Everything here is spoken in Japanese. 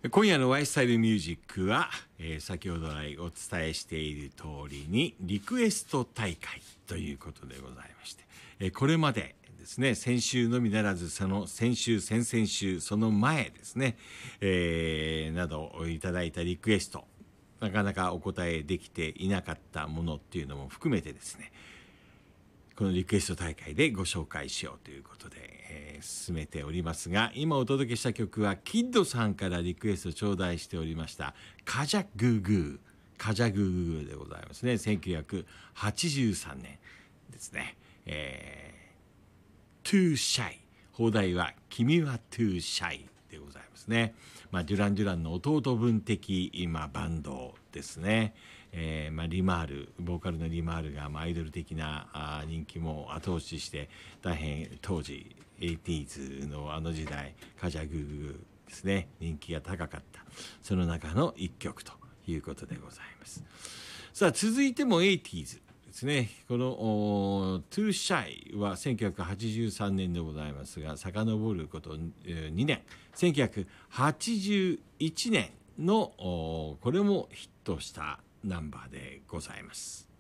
今夜のワイスタイルミュージックは、先ほど来お伝えしている通りにリクエスト大会ということでございまして、これまでですね、先週のみならずその先週先々週その前ですね、などいただいたリクエスト、なかなかお答えできていなかったものっていうのも含めてですね、このリクエスト大会でご紹介しようということで、進めておりますが、今お届けした曲はキッドさんからリクエスト頂戴しておりましたカジャグーグー、カジャグーグーでございますね。1983年ですね。Too Shy、 放題は君は Too Shy でございますね。デュラン・デュランの弟分的バンドですね。リマール、ボーカルのリマールがアイドル的な人気も後押しして大変当時 80s のあの時代カジャグーグーですね、人気が高かった、その中の一曲ということでございます。さあ続いても 80sですね。この Too Shy は1983年でございますが、遡ること2年、1981年のこれもヒットしたナンバーでございます。